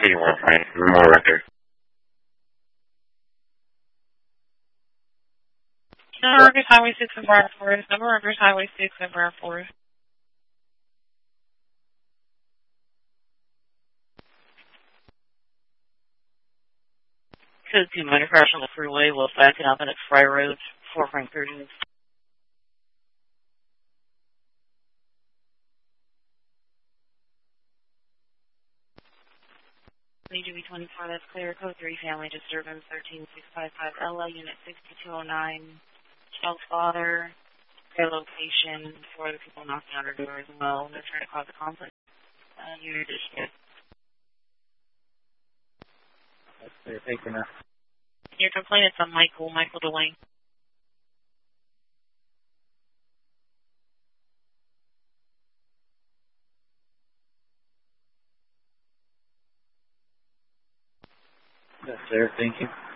You want right? More record. Number Rutgers Highway 6 in Broward Forest. Number Rutgers Highway 6 in Broward Forest. Code 2 minor crash on the freeway while backing up at Fry Road, Fort Frank 30. AGV 24, that's clear. Code 3 family disturbance 13655 LA unit 6209. Child's father, their location, 4 other people knocking on her door as well. They're trying to cause a conflict. Unit is here. That's clear. Thank you now. Your complainant's on Michael Delane. That's clear. Thank you.